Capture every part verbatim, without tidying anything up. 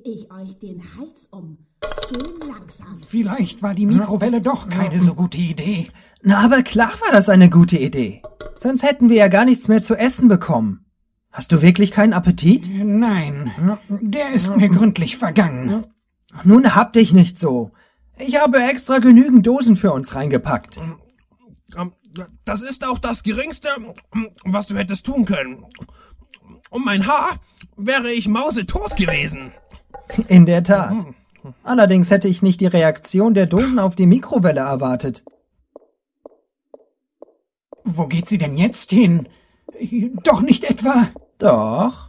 ich euch den Hals um. Schön langsam. Vielleicht war die Mikrowelle doch keine so gute Idee. Na, aber klar war das eine gute Idee. Sonst hätten wir ja gar nichts mehr zu essen bekommen. Hast du wirklich keinen Appetit? Nein, der ist mir gründlich vergangen. Nun hab dich nicht so. Ich habe extra genügend Dosen für uns reingepackt. Das ist auch das Geringste, was du hättest tun können. Um mein Haar wäre ich mausetot gewesen. In der Tat. Allerdings hätte ich nicht die Reaktion der Dosen auf die Mikrowelle erwartet. Wo geht sie denn jetzt hin? Doch nicht etwa... Doch.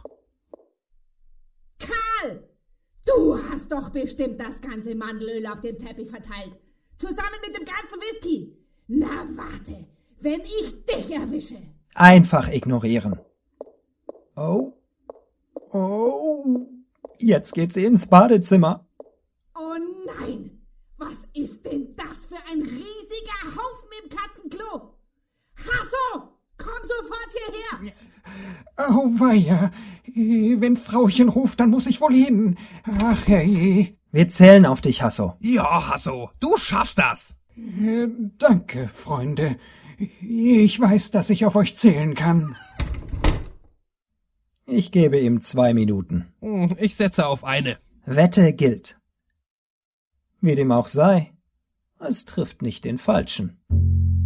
Karl! Du hast doch bestimmt das ganze Mandelöl auf dem Teppich verteilt. Zusammen mit dem ganzen Whisky. Na warte, wenn ich dich erwische. Einfach ignorieren. Oh. Oh. Jetzt geht sie ins Badezimmer. Oh nein! Was ist denn das für ein riesiger Haufen im Katzenklo? Hasso! Komm sofort hierher! Auweia, wenn Frauchen ruft, dann muss ich wohl hin. Ach herrje. Wir zählen auf dich, Hasso. Ja, Hasso, du schaffst das. Äh, danke, Freunde. Ich weiß, dass ich auf euch zählen kann. Ich gebe ihm zwei Minuten. Ich setze auf eine. Wette gilt. Wie dem auch sei, es trifft nicht den Falschen.